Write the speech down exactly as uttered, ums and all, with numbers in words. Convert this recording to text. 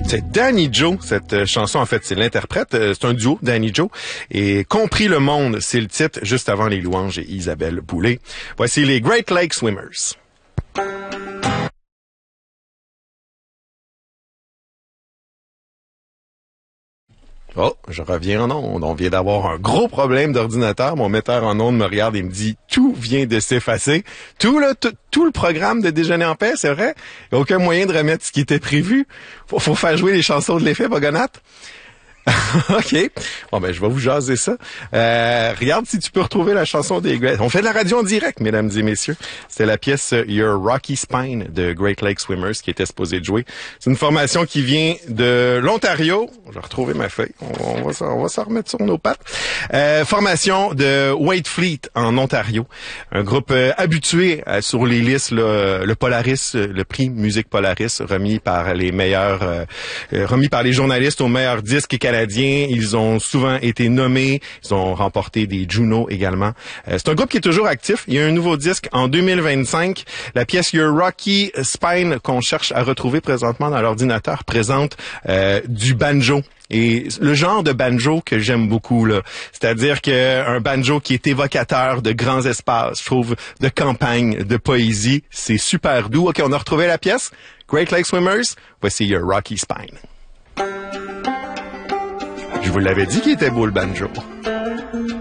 C'est Danny Joe, cette chanson, en fait, c'est l'interprète. C'est un duo, Danny Joe. Et Compris le monde, c'est le titre, juste avant les louanges et Isabelle Boulay. Voici les Great Lake Swimmers. Oh, je reviens en onde. On vient d'avoir un gros problème d'ordinateur. Mon metteur en onde me regarde et me dit « Tout vient de s'effacer. » Tout le, tout, tout le programme de Déjeuner en paix, c'est vrai? Il n'y a aucun moyen de remettre ce qui était prévu. Faut, faut faire jouer les chansons de l'effet, Bogonat. OK. Bon, ben, je vais vous jaser ça. Euh, regarde si tu peux retrouver la chanson des Great... On fait de la radio en direct, mesdames et messieurs. C'était la pièce Your Rocky Spine de Great Lake Swimmers qui était supposée de jouer. C'est une formation qui vient de l'Ontario. Je vais retrouver ma feuille. On, on va s'en, on va s'en remettre sur nos pattes. Euh, formation de Waitfleet en Ontario. Un groupe euh, habitué euh, sur les listes, là, le Polaris, le prix Musique Polaris, remis par les meilleurs, euh, remis par les journalistes aux meilleurs disques canadiens. Ils ont souvent été nommés. Ils ont remporté des Juno également. Euh, c'est un groupe qui est toujours actif. Il y a un nouveau disque en deux mille vingt-cinq. La pièce Your Rocky Spine qu'on cherche à retrouver présentement dans l'ordinateur présente euh, du banjo. Et le genre de banjo que j'aime beaucoup, là, c'est-à-dire que un banjo qui est évocateur de grands espaces, je trouve, de campagne, de poésie, c'est super doux. OK, on a retrouvé la pièce. Great Lake Swimmers, voici Your Rocky Spine. Je vous l'avais dit qu'il était beau, le banjo.